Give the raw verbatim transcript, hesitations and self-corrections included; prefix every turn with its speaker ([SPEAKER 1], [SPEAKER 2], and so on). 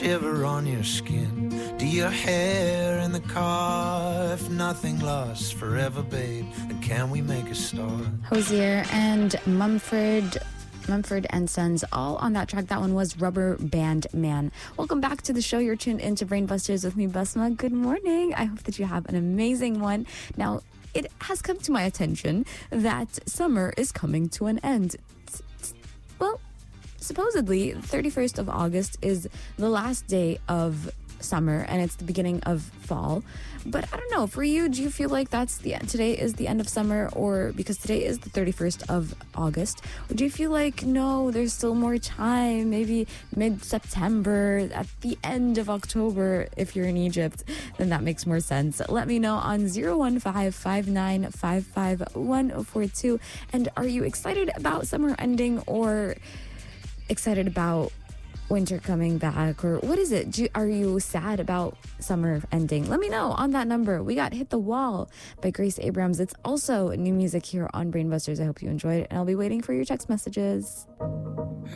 [SPEAKER 1] shiver on your skin. Do your hair in the car. If nothing lasts forever, babe, then can we make a start?
[SPEAKER 2] Hozier and Mumford Mumford and Sons, all on that track. That one was Rubber Band Man. Welcome back to the show. You're tuned into Brainbusters with me, Basma. Good morning. I hope that you have an amazing one. Now, it has come to my attention that summer is coming to an end. Well, supposedly, the thirty-first of August is the last day of summer and it's the beginning of fall. But I don't know, for you, do you feel like that's the today is the end of summer, or because today is the thirty-first of August, or do you feel like no, there's still more time, maybe mid-September, at the end of October if you're in Egypt, then that makes more sense. Let me know on zero one five, five nine five five, one zero four two. And are you excited about summer ending, or excited about winter coming back, or what is it? Do, are you sad about summer ending? Let me know on that number. We got Hit the Wall by Grace Abrams. It's also new music here on Brainbusters. I hope you enjoyed it, and I'll be waiting for your text messages.